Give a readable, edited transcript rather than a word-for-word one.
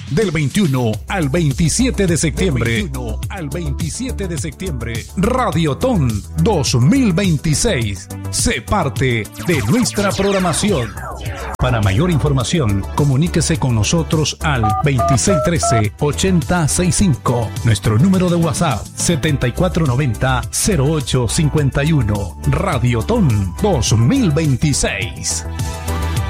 Del 21 al 27 de septiembre. Radiotón 2026. Sé parte de nuestra programación. Para mayor información, comuníquese con nosotros al 2613-8065. Nuestro número de WhatsApp 7490-0851. Radiotón 2026.